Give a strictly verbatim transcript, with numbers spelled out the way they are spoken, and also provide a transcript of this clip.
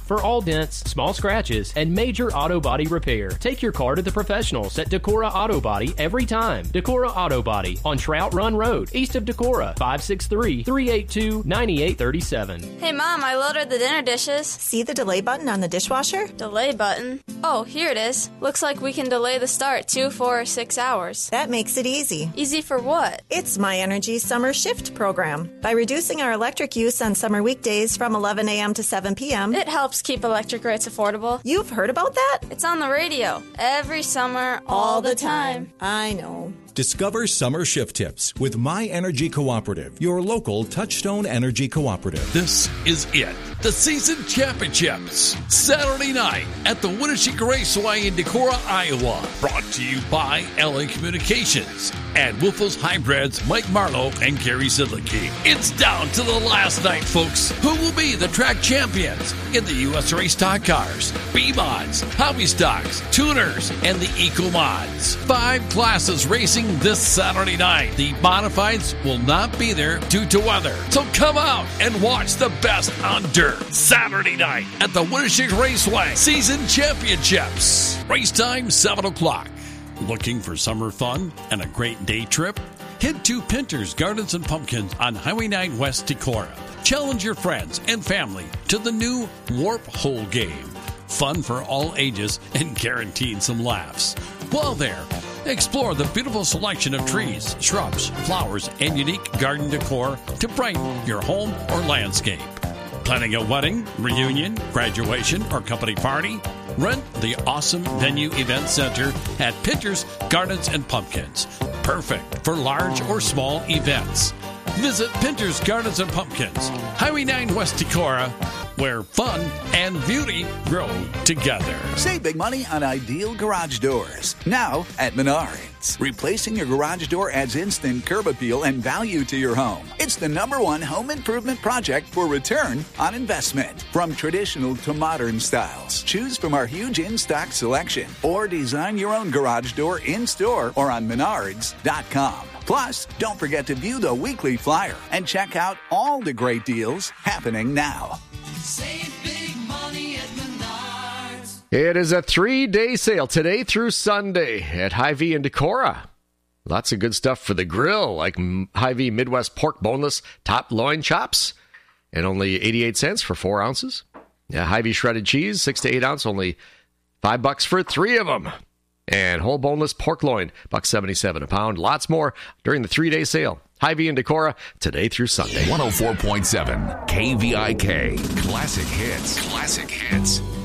for all dents, small scratches, and major auto body repair. Take your car to the professionals at Decorah Auto Body every time. Decorah Auto Body on Trout Run Road, east of Decorah, five six three, three eight two, nine eight three seven. Hey, Mom, I loaded the dinner dishes. See the delay button on the dishwasher? Delay button? Oh, here it is. Looks like we can delay the start two, four, or six hours. That makes it easy. Easy for what? It's My Energy Summer Shift program. By reducing our electric use on summer weekdays from eleven a.m. to seven p.m., it helps keep electric rates affordable. You've heard about that? It's on the radio. Every summer, all, all the time. time. I know. Discover summer shift tips with My Energy Cooperative, your local Touchstone Energy Cooperative. This is it. The season championships. Saturday night at the Winnebago Raceway in Decorah, Iowa. Brought to you by L A Communications and Wolfos Hybrids, Mike Marlowe and Gary Zidlicki. It's down to the last night, folks. Who will be the track champions in the U S Race Stock Cars, B-Mods, Hobby Stocks, Tuners, and the Eco Mods? Five classes racing this Saturday night. The modifieds will not be there due to weather. So come out and watch the best on dirt. Saturday night at the Winnebago Raceway Season Championships. Race time seven o'clock. Looking for summer fun and a great day trip? Head to Pinter's Gardens and Pumpkins on Highway nine West Decorah. Challenge your friends and family to the new Warp Hole game. Fun for all ages and guaranteed some laughs. While there, explore the beautiful selection of trees, shrubs, flowers, and unique garden decor to brighten your home or landscape. Planning a wedding, reunion, graduation, or company party? Rent the awesome Venue Event Center at Pinter's Gardens and Pumpkins. Perfect for large or small events. Visit Pinter's Gardens and Pumpkins, Highway nine West Decorah, where fun and beauty grow together. Save big money on ideal garage doors. Now at Menards. Replacing your garage door adds instant curb appeal and value to your home. It's the number one home improvement project for return on investment. From traditional to modern styles, choose from our huge in-stock selection or design your own garage door in-store or on menards dot com. Plus, don't forget to view the weekly flyer and check out all the great deals happening now. Save big money at Menards. It is a three-day sale today through Sunday at Hy-Vee in Decorah. Lots of good stuff for the grill, like Hy-Vee Midwest Pork Boneless Top Loin Chops, and only eighty-eight cents for four ounces. Yeah, Hy-Vee Shredded Cheese, six to eight ounce, only five bucks for three of them. And whole boneless pork loin, one seventy-seven a pound. Lots more during the three-day sale. Hy-Vee in Decorah, today through Sunday. one oh four point seven K V I K. Classic hits. Classic hits.